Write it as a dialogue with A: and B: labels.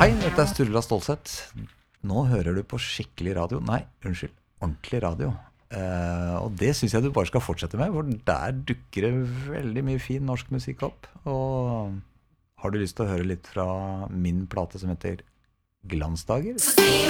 A: Hei, dette Sturla Stålsett. Nå hører du på skikkelig radio. Nei, unnskyld, ordentlig radio. Og det synes jeg du bare skal fortsette med, for der dukker det veldig mye fin norsk musikk opp. Og har du lyst til å høre litt fra min plate som heter Glansdager?